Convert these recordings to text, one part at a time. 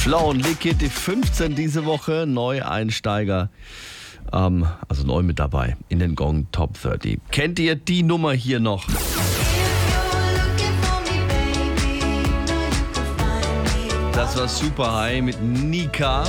Flow und Liquid, die 15 diese Woche, Neueinsteiger, also neu mit dabei in den Gong Top 30. Kennt ihr die Nummer hier noch? Das war Super High mit Nika.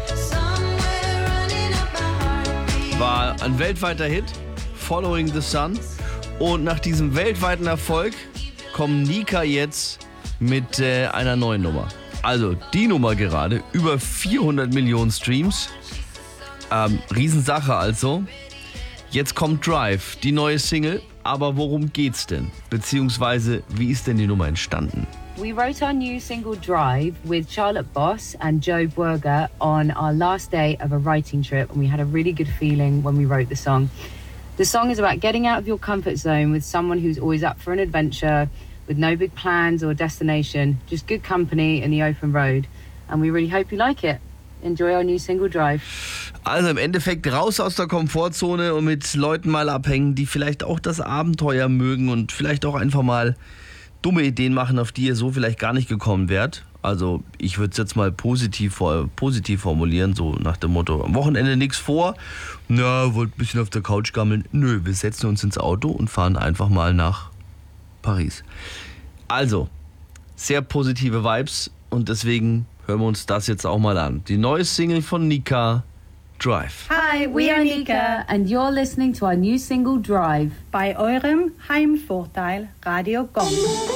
War ein weltweiter Hit, Following the Sun. Und nach diesem weltweiten Erfolg kommt Nika jetzt mit einer neuen Nummer. Also die Nummer gerade, über 400 Millionen Streams. Riesensache also. Jetzt kommt Drive, die neue Single. Aber worum geht's denn? Beziehungsweise, wie ist denn die Nummer entstanden? We wrote our new single Drive with Charlotte Boss and Joe Burger on our last day of a writing trip, and we had a really good feeling when we wrote the song. The song is about getting out of your comfort zone with someone who's always up for an adventure, with no big plans or destination, just good company in the open road. And we really hope you like it. Enjoy our new single Drive. Also im Endeffekt raus aus der Komfortzone und mit Leuten mal abhängen, die vielleicht auch das Abenteuer mögen und vielleicht auch einfach mal dumme Ideen machen, auf die ihr so vielleicht gar nicht gekommen wärt. Also ich würde es jetzt mal positiv formulieren, so nach dem Motto, am Wochenende nichts vor, wollt ein bisschen auf der Couch gammeln. Nö, wir setzen uns ins Auto und fahren einfach mal nach Paris. Also, sehr positive Vibes und deswegen hören wir uns das jetzt auch mal an. Die neue Single von Nika, Drive. Hi, we are Nika and you're listening to our new single Drive bei eurem Heimvorteil Radio Gong.